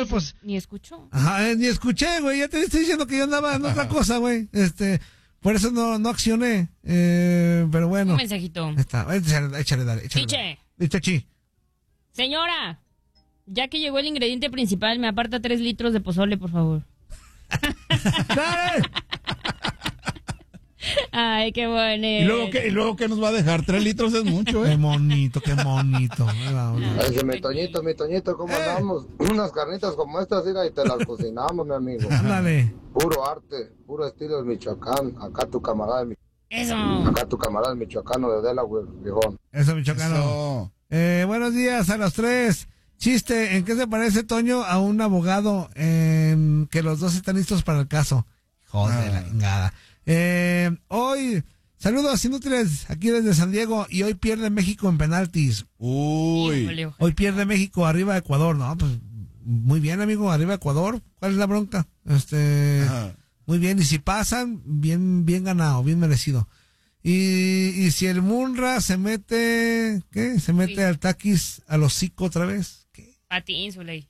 güey, pues. Ni escuchó. Ajá, ni escuché, güey. Ya te estoy diciendo que yo andaba en otra cosa, güey. Por eso no accioné. Pero bueno. Un mensajito. Está. Échale, dale. Chiche. Señora, ya que llegó el ingrediente principal, me aparta 3 litros de pozole, por favor. ¡Dale! Ay, qué bonito. ¿Y luego qué nos va a dejar? 3 litros es mucho, Qué bonito. Mi Toñito, ¿cómo andamos? Unas carnitas como estas, mira, y te las cocinamos, mi amigo. Ándale. Puro arte, puro estilo de Michoacán. Acá tu camarada de Eso. Acá tu camarada michoacano de Delaware, viejón. Eso, michoacano. Buenos días a los 3. Chiste, ¿en qué se parece Toño a un abogado que los dos están listos para el caso? Joder, la chingada. Hoy, saludos inútiles aquí desde San Diego, y hoy pierde México en penaltis. Uy. Hoy pierde México arriba de Ecuador, ¿no? Pues muy bien, amigo, arriba de Ecuador. ¿Cuál es la bronca? Muy bien, y si pasan, bien ganado, bien merecido. Y si el Munra se mete, ¿qué? Se mete al taquis al hocico otra vez. ¿Qué? Patín, Zuley.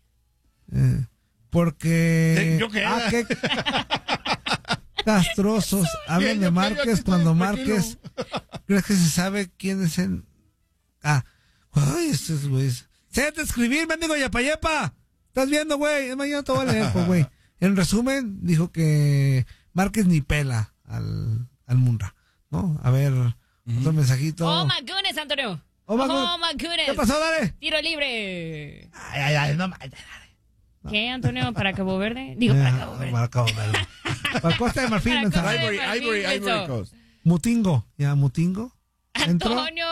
Porque... ¿Yo qué? qué castrosos. Hablan de Márquez cuando Márquez... ¿Crees que se sabe quién es el...? Ay, estos güeyes. ¡Séate a escribir, mendigo Yapayepa! ¿Estás viendo, güey? Es mañana te voy a leer, pues, güey. En resumen, dijo que Márquez ni pela al Munra, ¿no? A ver, otro mensajito. Oh my goodness, Antonio. Oh my goodness. ¿Qué pasó? Dale. Tiro libre. Ay, no. ¿Qué, Antonio? ¿Para Cabo Verde? Digo, para Cabo Verde. Para Cabo Verde. Para Costa de Marfil. Ivory Coast. Mutingo. ¿Ya, Mutingo? Antonio.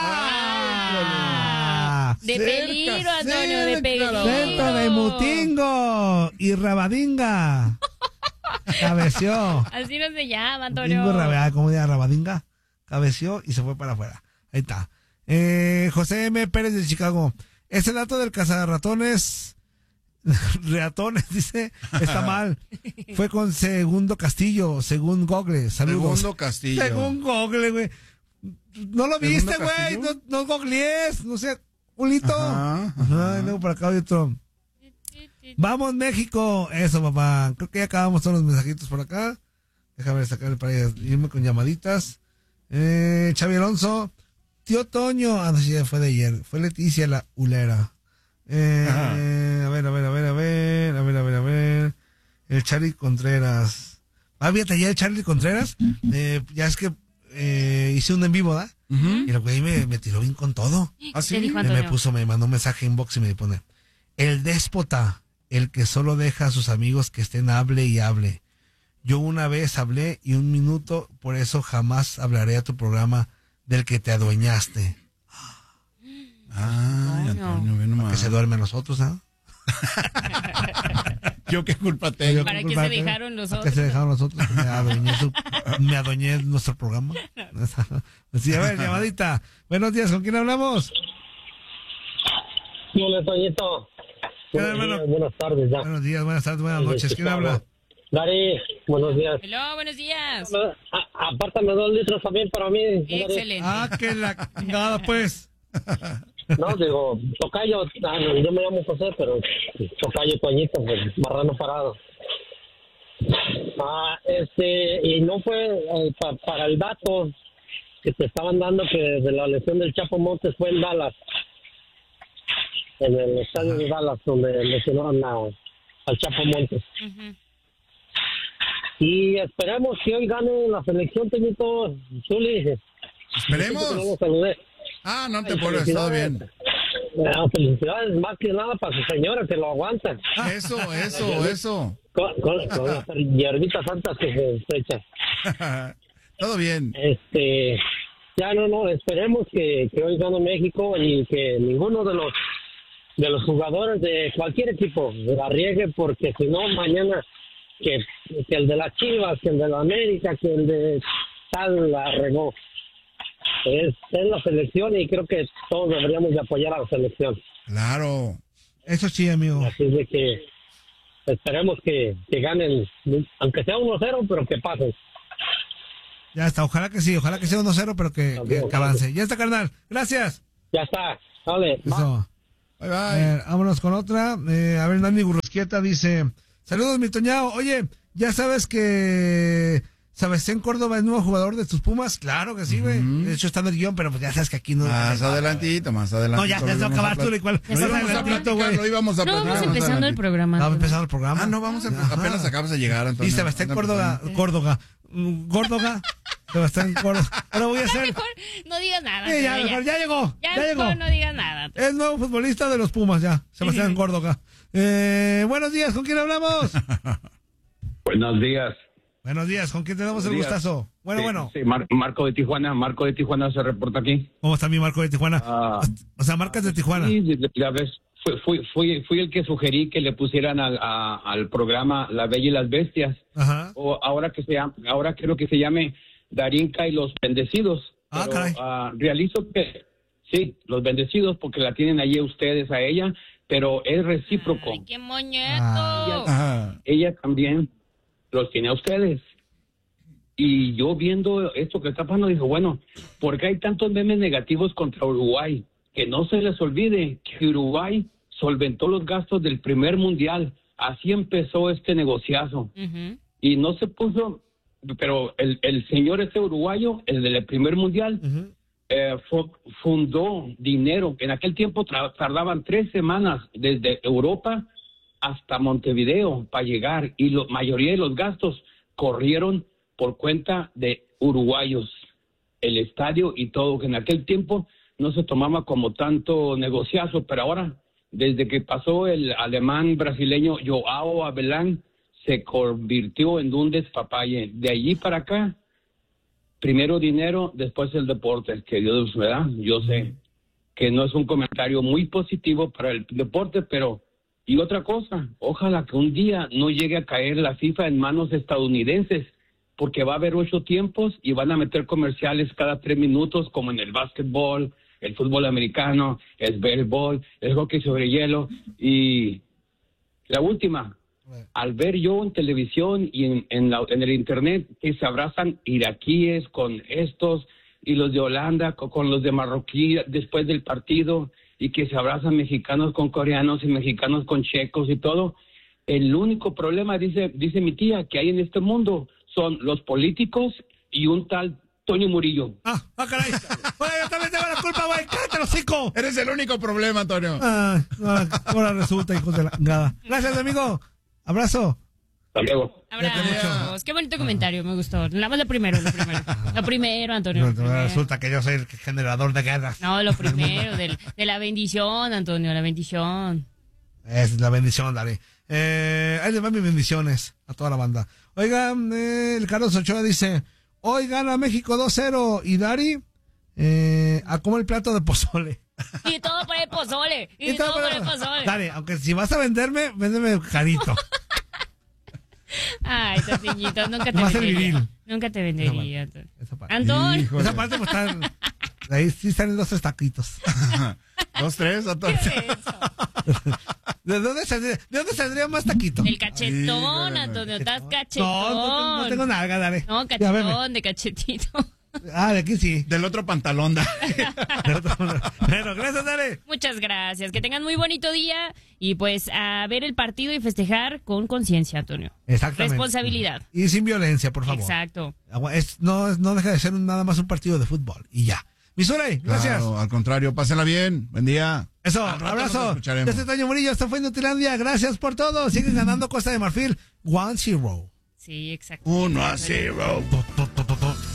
De peligro, Antonio, de peligro. Centro de Mutingo y Rabadinga. Cabeció. Así no se llama, Antonio. ¿Cómo se llama? Rabadinga. Cabeció y se fue para afuera. Ahí está. José M. Pérez de Chicago. Ese dato del cazarratones, dice, está mal. Fue con Segundo Castillo, según Google. Saludos. Segundo Castillo. Según Google, güey. No lo viste, güey. No googlees. No sé, culito. Ajá. Luego por acá hay otro. Vamos, México. Eso, papá. Creo que ya acabamos todos los mensajitos por acá. Déjame sacarle para irme con llamaditas. Xavi Alonso. Tío Toño. No, sí, fue de ayer. Fue Leticia la Ulera. A ver. El Charlie Contreras. Fíjate, ya el Charlie Contreras. Ya es que hice un en vivo, ¿da? Y el güey me tiró bien con todo. ¿Así? Me mandó un mensaje inbox y me pone: el déspota, el que solo deja a sus amigos que estén hable y hable. Yo una vez hablé y 1 minuto, por eso jamás hablaré a tu programa del que te adueñaste. Antonio, ven nomás. Que se duerme a nosotros, ¿no? ¿Yo qué culpa tengo? ¿Para qué se dejaron los otros? ¿Para qué se dejaron los otros? Me adueñé de nuestro programa. Sí, a ver, llamadita. Buenos días, ¿con quién hablamos? Hola, Toñito. Buenas tardes ya. Buenos días, buenas tardes, buenas noches. ¿Quién habla? Dari, buenos días. Hello, buenos días. Apártame 2 litros también para mí. Excelente. Que la chingada, pues. No, digo, tocayo, yo me llamo José, pero tocayo Toñito, pues, marrano parado. Y no fue para el dato que te estaban dando que de la lesión del Chapo Montes fue en Dallas, en el estadio de Dallas, donde lesionaron al Chapo Montes. Y esperemos que hoy gane la selección, Toñito, Zuli. Esperemos. No te pones, todo bien. Felicidades más que nada para su señora que lo aguanta. Eso. Con las hierbitas santas que se estrechan. Todo bien. Esperemos que hoy gane México y que ninguno de los jugadores de cualquier equipo la riegue, porque si no mañana que el de las Chivas, que el de la América, que el de tal la regó. Es la selección y creo que todos deberíamos de apoyar a la selección. Claro. Eso sí, amigo. Así es de que esperemos que ganen, aunque sea 1-0, pero que pasen. Ya está, ojalá que sea 1-0, pero que avance. Ya está, carnal. Gracias. Ya está. Vale. Eso. Bye. Vámonos con otra. A ver, Dani Gurros. Mosquieta dice, saludos mi Toñao, oye, ya sabes que Sebastián Córdoba es nuevo jugador de tus Pumas, claro que sí, güey. De hecho está en el guión, pero pues ya sabes que aquí no. Más adelantito. No, ya no acabar tú igual. Lo íbamos a platicar. No, vamos empezando el programa. Vamos empezando el programa. No, vamos a apenas acabas de llegar, Antonio. Y Sebastián Córdoba. Sebastián Córdoba. Ahora voy a hacer. Mejor no digas nada. Sí, ya llegó. Ya llegó. No digas nada. Es nuevo futbolista de los Pumas ya, Sebastián Córdoba. Buenos días, ¿con quién hablamos? Buenos días. Buenos días, ¿con quién tenemos el gustazo? Bueno. Sí, Marco de Tijuana se reporta aquí. ¿Cómo está mi Marco de Tijuana? O sea, marcas de Tijuana. Sí, ya ves, fui el que sugerí que le pusieran al programa La Bella y las Bestias. Ajá. O ahora creo que se llame Darinka y los Bendecidos. Caray. Realizo que, sí, los Bendecidos, porque la tienen allí ustedes a ella, pero es recíproco. ¡Ay, qué moñeto! Ella también los tiene a ustedes. Y yo viendo esto que está pasando, dije, bueno, ¿por qué hay tantos memes negativos contra Uruguay? Que no se les olvide que Uruguay solventó los gastos del primer mundial. Así empezó este negociazo. Y no se puso, pero el señor uruguayo, el del primer mundial, fundó dinero. En aquel tiempo tardaban 3 semanas desde Europa hasta Montevideo para llegar, y la mayoría de los gastos corrieron por cuenta de uruguayos, el estadio y todo, que en aquel tiempo no se tomaba como tanto negociazo, pero ahora, desde que pasó el alemán brasileño Joao Abelán, se convirtió en un despapalle. De allí para acá, primero dinero, después el deporte, que Dios me da. Yo sé que no es un comentario muy positivo para el deporte, pero... Y otra cosa, ojalá que un día no llegue a caer la FIFA en manos estadounidenses, porque va a haber 8 tiempos y van a meter comerciales cada 3 minutos, como en el básquetbol, el fútbol americano, el béisbol, el hockey sobre hielo. Y la última, al ver yo en televisión y en el internet que se abrazan iraquíes con estos y los de Holanda con los de Marroquí después del partido, y que se abrazan mexicanos con coreanos y mexicanos con checos y todo. El único problema, dice mi tía, que hay en este mundo son los políticos y un tal Toño Murillo. Caray. Oye, yo también tengo la culpa, güey. ¡Cállate los 5! Eres el único problema, Antonio. Ahora resulta, hijos de la nada. Gracias, amigo. Abrazo. Hasta luego. Abrazos. Qué bonito comentario, me gustó. Nada más lo primero. Lo primero, Antonio. Resulta que yo soy el generador de guerras. No, lo primero, de la bendición, Antonio, la bendición. Es la bendición, dale. Ahí les van mis bendiciones a toda la banda. Oigan, el Carlos Ochoa dice, hoy gana México 2-0 y Dari a comer el plato de pozole. Y todo por el pozole. Y todo por el pozole. Dale, aunque si vas a venderme, véndeme carito. Ay, estos niñitos, nunca te vendería. Nunca te vendería. Antonio. Esa parte pues está... Ahí sí salen 2, 3 taquitos. 2, 3, Antonio. ¿De dónde saldría más taquito? El cachetón, Antonio, estás cachetón. No tengo nada, dale. No, cachetón, de cachetito. De aquí sí. Del otro pantalón, dale. Bueno, gracias, dale. Muchas gracias. Que tengan muy bonito día y pues a ver el partido y festejar con conciencia, Antonio. Exactamente. Responsabilidad. Y sin violencia, por favor. Exacto. No deja de ser nada más un partido de fútbol y ya. Misurey, gracias. Claro, al contrario, pásenla bien. Buen día. Eso, abrazo. Desde Toño Murillo, esto fue Inutilandia. Gracias por todo. Siguen ganando Costa de Marfil 1-0. Sí, exacto. 1-0.